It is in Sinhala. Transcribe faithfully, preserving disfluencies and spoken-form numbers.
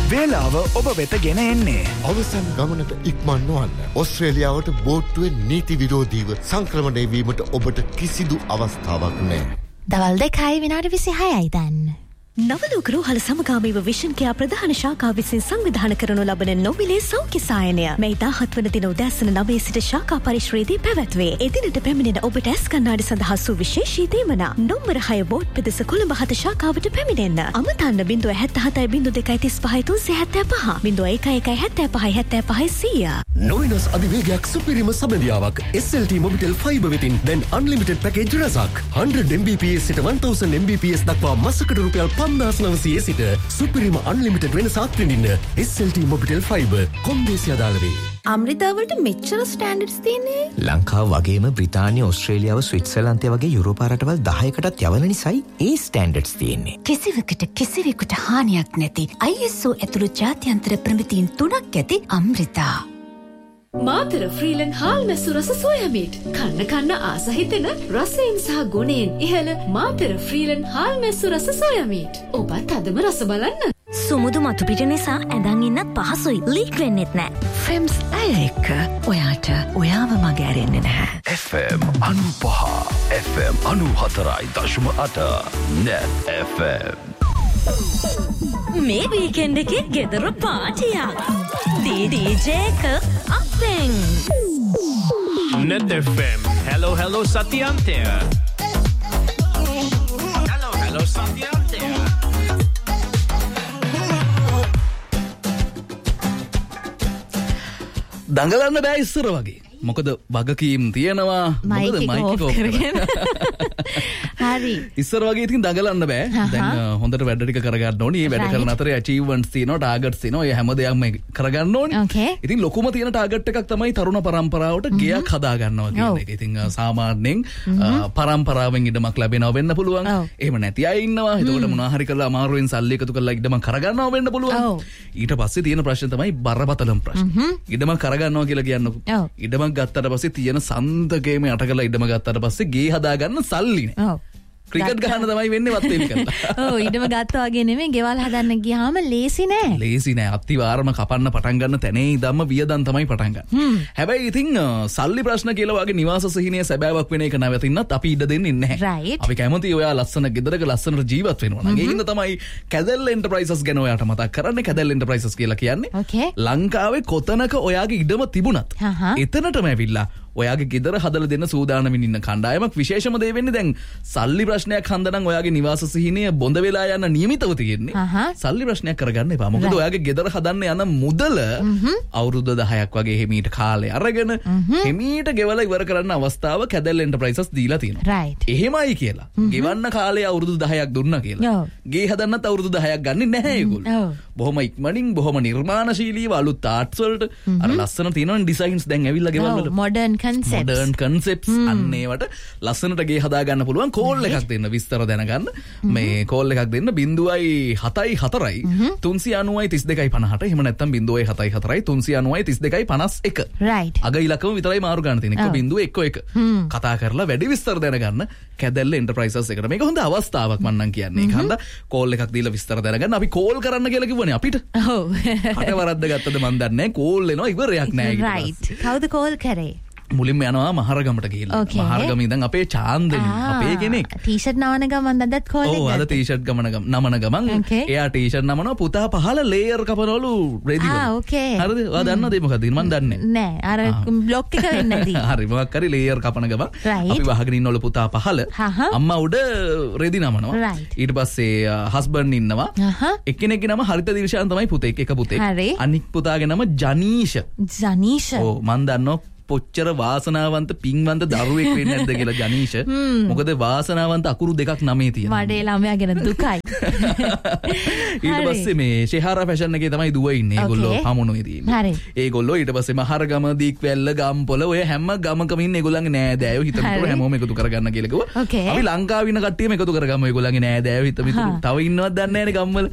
වේලාව ඔබ වෙත ගෙන එන්නේ. අවසන් ගමනට ඉක්මන් නොවන්න. ඕස්ට්‍රේලියාවට බෝට්ටුවේ නීති විරෝධීව සංක්‍රමණය වීමට ඔබට කිසිදු අවස්ථාවක් නැහැ. දවල් දෙකයි විනාඩි විසිහයයි දැන්. නවලෝක රෝහල සමගාමීව විෂන් කෙයා ප්‍රධාන ශාඛාව විසින් සංවිධානය කරනු ලබන නොමිලේ සෞඛ්‍ය සායනය මේ දාහත් වන දින උදෑසන නවයේ සිට ශාඛා පරිශ්‍රයේදී පැවැත්වේ. එදිනට පැමිණෙන ඔබට ඇස් කණ්ණාඩි සඳහා සුවිශේෂී දීමන නොම්බර හය බෝඩ් පෙදෙස කොළඹ හත ශාඛාවට පැමිණෙන්න. අමතන්න බිංදුව හැත්තෑ හතයි බිංදුව දෙකයි තිස් පහයි තුන්සිය හැත්තෑ පහ බිංදුව එකයි එකයි හැත්තෑ පහයි හැත්තෑ පහයි සීය. නොවිනස් අධිවේගයක් සුපිරිම සබඳියාවක් S L T Mobitel fibre වෙතින් දැන් අන්ලිමිටඩ් පැකේජ් රසක් one hundred M B P S සිට one thousand M B P S දක්වා මාසකට රුපියල් පන්දාස් නවසිය සිට සුපිරිම අන්ලිමිටඩ් වෙනසක් විඳින්න S L T Mobitel fibre කොන්දේසි අදාළවේ. අමෘතාවලට මෙච්චර ස්ටෑන්ඩඩ්ස් තියෙන්නේ? ලංකාව වගේම බ්‍රිතාන්‍ය, ඕස්ට්‍රේලියාව, ස්විට්සර්ලන්තය වගේ යුරෝපා රටවල් දහයකටත් යවන නිසායි ඒ ස්ටෑන්ඩඩ්ස් තියෙන්නේ. කිසිවකට කිසිවෙකුට හානියක් නැති I S O ඇතුළු ජාත්‍යන්තර ප්‍රමිතීන් තුනක් ඇති අමෘතා. මාතර ෆ්‍රීලන් හාල් මැස්සු රස සෝයා මීට්. කන්න කන්න ආස හිතෙන රසයෙන් සහ ගුණයෙන් ඉහළ මාතර ෆ්‍රීලන් හාල් මැස්සු රස සෝයා මීට්. ඔබත් අදම රස බලන්න. සුමුදු මතු පිට නිසා ඇඳන් ඉන්නත් පහසුයි. ලීක් වෙන්නෙත් නෑ. ෆෙම්ස් ඇය එක්ක ඔයාට ඔයාව මග ඇරෙන්නේ නැහැ. F M අනුපහ F M අනුහතරයි දශම අට Net F M. මේ වීකෙන්ඩ් එකේ ගෙදර පාටියක්. ඩී ජේ එක අපෙන්. Net F M. Hello, hello, Satyante. Hello, hello, Satyante. දඟලන්න බෑ ඉස්සර වගේ. මොකද වගකීම් තියෙනවා. මොකද මයික් ඔෆ් කරගෙන. හරි. ඉස්සර වගේ ඉතින් දඟලන්න බෑ. දැන් හොඳට වැඩ ටික කරගන්න ඕනේ. මේ වැඩ කරන අතරේ අචීව්මන්ට්ස් තියෙනවා, ටාගට්ස් තියෙනවා. ඒ හැම දෙයක්ම කරගන්න ඕනේ. ඉතින් ලොකුම තියෙන ටාගට් එකක් තමයි තරුණ පරම්පරාවට ගෙයක් හදා ගන්නවා කියන එක. ඉතින් සාමාන්‍යයෙන් පරම්පරාවෙන් ඉඩමක් ලැබෙනවා වෙන්න පුළුවන්. එහෙම නැති අය ඉන්නවා. ඒකට මොනවා හරි කරලා අමාරුවෙන් සල්ලි එකතු කරලා ඉඩමක් කරගන්නවා වෙන්න පුළුවන්. ඊට පස්සේ තියෙන ප්‍රශ්න තමයි බරපතලම ප්‍රශ්න. ඉඩමක් කරගන්නවා කියලා කියන්නකෝ. ඉඩමක් ගත්තට පස්සේ තියෙන සන්තකේම යට කරලා ඉඩම ගත්තට පස්සේ ගේ හදාගන්න සල්ලි නෑ. ඔව්. ක්‍රිකට් ගහන්න තමයි වෙන්නේ වත් වෙලි කරලා. ඔව් ඉඩම ගත්තා වගේ නෙමෙයි ගෙවල් හදන්න ගියාම ලේසි නෑ. ලේසි නෑ. අත්තිවාරම කපන්න පටන් ගන්න තැනේ ඉඳන්ම වියදම් තමයි පටන් ගන්න. හැබැයි ඉතින් සල්ලි ප්‍රශ්න කියලා වගේ නිවාස සිහිනය සැබෑවක් වෙන එක නැවතින්නත් අපි ඉඩ දෙන්නේ නැහැ. අපි කැමති ඔයා ලස්සන ගෙදරක ලස්සනට ජීවත් වෙනවා නම්. ඒ හින්දා තමයි කැදෙල් එන්ටර්ප්‍රයිසස් ගැන ඔයාට මතක් කරන්නේ. කැදෙල් එන්ටර්ප්‍රයිසස් කියලා කියන්නේ ලංකාවේ කොතනක ඔයාගේ ඉඩම තිබුණත් එතනටම ඇවිල්ලා ඔයාගේ ගෙදර හදලා දෙන්න සූදානමින් ඉන්න කණ්ඩායමක්. විශේෂම දේ වෙන්නේ දැන් සල්ලි ප්‍රශ්නයක් හන්දනම් ඔයාගේ නිවාස සිහිනය බොඳ වෙලා යන නියමිතව තියෙන්නේ. සල්ලි ප්‍රශ්නයක් කරගන්න එපා. මොකද ඔයාගේ ගෙදර හදන්න යන මුදල අවුරුදු දහයක් වගේ හිමීට කාලේ අරගෙන හිමීට ගෙවලා ඉවර කරන්න අවස්ථාව කැදෙල් එන්ටර්ප්‍රයිසස් දීලා තියෙනවා. එහෙමයි කියලා. ගෙවන්න කාලේ අවුරුදු දහයක් දුන්නා කියලා. ගේ හදන්නත් අවුරුදු දහයක් ගන්නේ නැහැ ඒගොල්ලෝ. බොහොම ඉක්මනින් බොහොම නිර්මාණශීලීව අලුත් ආර්ට්ස් වලට අර ලස්සන තියෙනවා ඩිසයින්ස් දැන් ඇවිල්ලා ගෙවල් වල. මොඩර්න් modern concepts අන්නේවට ලස්සනට ගේ හදා ගන්න පුළුවන්. කෝල් එකක් දෙන්න විස්තර දැනගන්න. මේ කෝල් එකක් දෙන්න බිංදුවයි හතයි හතරයි තුන්සිය අනූවයි තිස් දෙකයි පනහට. එහෙම නැත්නම් බිංදුවයි හතයි හතරයි තුන්සිය අනූවයි තිස් දෙකයි පනස් එක. right. අග ඉලක්කම විතරයි මාරු ගන්න තියෙන. එක බිංදුව එක එක. කතා කරලා වැඩි විස්තර දැනගන්න කැදෙල්ල එන්ටර්ප්‍රයිසස් එකට. මේක හොඳ අවස්ථාවක් මම නම් කියන්නේ. ඒක හන්ද කෝල් එකක් දීලා විස්තර දැනගන්න. අපි කෝල් කරන්න කියලා කිව්වනේ අපිට. ඔව්. අට වරද්ද ගත්තද මන් දන්නේ නැහැ. කෝල් එනවා ඉවරයක් නැහැ. right. කවුද කෝල් කරේ? මුලින්ම යනවා මහරගමට ගිහිල්ලා. මහරගම ඉඳන් අපේ චාන්දනි අපේ කෙනෙක් ටී-ෂර්ට් නමන ගමන් අදත් කෝල් එකක්. ඔව් අද ටී-ෂර්ට් ගමන ගම නමන ගමන් එයා ටී-ෂර්ට් නමනවා පුතා පහල ලේයර් කපනවලු රෙදි වල. ආ ඕකේ. හරිද? ඔයා දන්නවද මොකද? මම දන්නේ නෑ. අර බ්ලොක් එක වෙන්නේ නැති. හරි මොකක් හරි ලේයර් කපන ගමන් අපි වහගෙන ඉන්නවලු පුතා පහල. අම්මා උඩ රෙදි නමනවා. ඊට පස්සේ හස්බන්ඩ් ඉන්නවා. එක්කෙනෙක්ගේ නම හරිත දිවිශාන් තමයි පුතෙක්. එක පුතෙක්. අනික් පුතාගේ නම ජනීෂ. ජනීෂ. ඔව් මම දන්නවා පොච්චර වාසනාවන්ත පින්වන්ත දරුවෙක් වෙන්නේ නැද්ද කියලා ජනීෂ. මොකද වාසනාවන්ත අකුරු දෙකක් නමේ තියෙනවා. මඩේ ළමයා ගැන දුකයි. ඊට පස්සේ මේ ශෙහාරා ෆැෂන් එකේ තමයි දුව ඉන්නේ. ඒගොල්ලෝ හමුනුවේදී ඉන්නේ. හරි. ඒගොල්ලෝ ඊට පස්සේ මහරගම දීක්වැල්ල ගම්පොළ ඔය හැම ගමකම ඉන්නේ ඒගොල්ලන්ගේ නෑදෑයෝ හිත මිතුරු හැමෝම එකතු කරගන්න කියලා කිව්වා. අපි ලංකාවේ ඉන්න කට්ටියම එකතු කරගමු ඒගොල්ලන්ගේ නෑදෑයෝ හිත මිතුරු. තව ඉන්නවද දන්නේ නැහැ නේ ගම්වල.